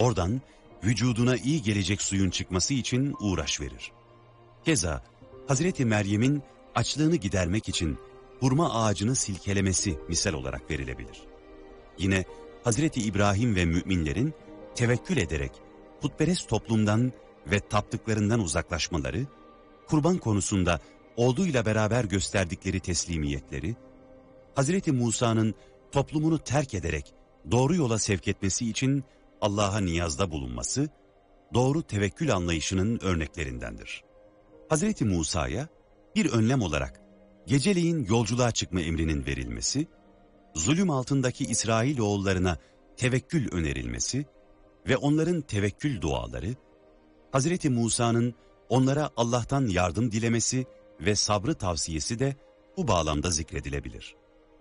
Oradan vücuduna iyi gelecek suyun çıkması için uğraş verir. Keza Hazreti Meryem'in açlığını gidermek için hurma ağacını silkelemesi misal olarak verilebilir. Yine Hazreti İbrahim ve müminlerin tevekkül ederek putperest toplumdan ve taptıklarından uzaklaşmaları, kurban konusunda olduğuyla beraber gösterdikleri teslimiyetleri, Hazreti Musa'nın toplumunu terk ederek doğru yola sevk etmesi için Allah'a niyazda bulunması, doğru tevekkül anlayışının örneklerindendir. Hazreti Musa'ya bir önlem olarak geceleyin yolculuğa çıkma emrinin verilmesi, zulüm altındaki İsrailoğullarına tevekkül önerilmesi ve onların tevekkül duaları, Hazreti Musa'nın onlara Allah'tan yardım dilemesi ve sabrı tavsiyesi de bu bağlamda zikredilebilir.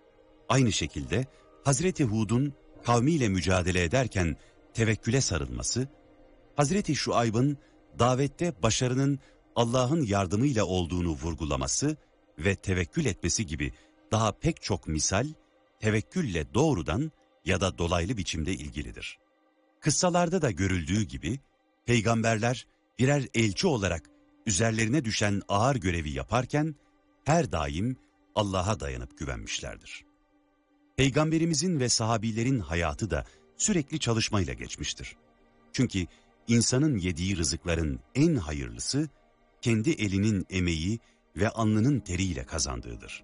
Aynı şekilde Hazreti Hud'un kavmiyle mücadele ederken tevekküle sarılması, Hazreti Şuayb'ın davette başarının Allah'ın yardımıyla olduğunu vurgulaması ve tevekkül etmesi gibi daha pek çok misal, tevekkülle doğrudan ya da dolaylı biçimde ilgilidir. Kıssalarda da görüldüğü gibi, peygamberler birer elçi olarak üzerlerine düşen ağır görevi yaparken, her daim Allah'a dayanıp güvenmişlerdir. Peygamberimizin ve sahabilerin hayatı da sürekli çalışmayla geçmiştir. Çünkü insanın yediği rızıkların en hayırlısı, kendi elinin emeği ve alnının teriyle kazandığıdır.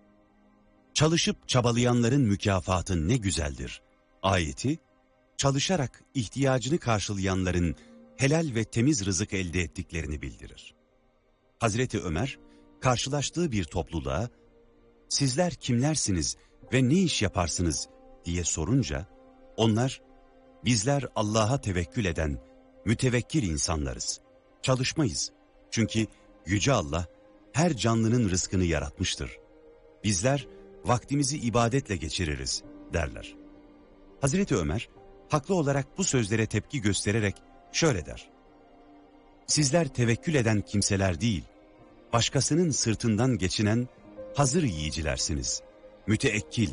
Çalışıp çabalayanların mükafatı ne güzeldir ayeti, çalışarak ihtiyacını karşılayanların helal ve temiz rızık elde ettiklerini bildirir. Hazreti Ömer, karşılaştığı bir topluluğa, "Sizler kimlersiniz ve ne iş yaparsınız?" diye sorunca, onlar, "Bizler Allah'a tevekkül eden, mütevekkil insanlarız. Çalışmayız. Çünkü Yüce Allah her canlının rızkını yaratmıştır. Bizler vaktimizi ibadetle geçiririz," derler. Hazreti Ömer, haklı olarak bu sözlere tepki göstererek şöyle der: "Sizler tevekkül eden kimseler değil, başkasının sırtından geçinen hazır yiyicilersiniz. Müteekkil.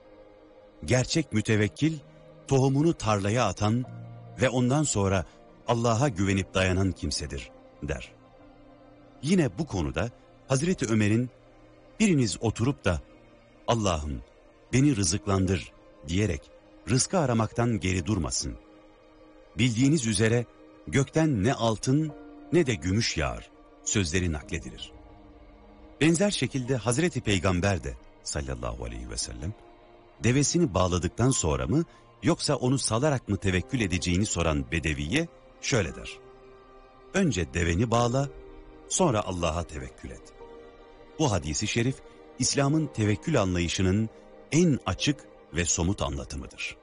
Gerçek mütevekkil, tohumunu tarlaya atan ve ondan sonra Allah'a güvenip dayanan kimsedir," der. Yine bu konuda Hazreti Ömer'in biriniz oturup da "Allah'ım beni rızıklandır," diyerek rızkı aramaktan geri durmasın. "Bildiğiniz üzere gökten ne altın ne de gümüş yağar," sözleri nakledilir. Benzer şekilde Hazreti Peygamber de sallallahu aleyhi ve sellem devesini bağladıktan sonra mı yoksa onu salarak mı tevekkül edeceğini soran Bedevi'ye şöyle der: "Önce deveni bağla, sonra Allah'a tevekkül et." Bu hadisi şerif İslam'ın tevekkül anlayışının en açık ve somut anlatımıdır.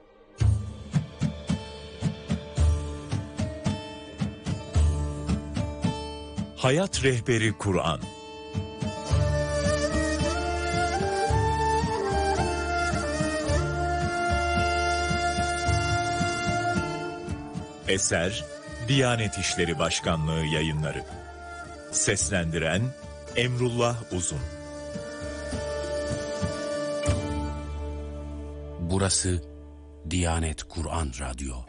Hayat Rehberi Kur'an. Eser Diyanet İşleri Başkanlığı Yayınları. Seslendiren Emrullah Uzun. Burası Diyanet Kur'an Radyo.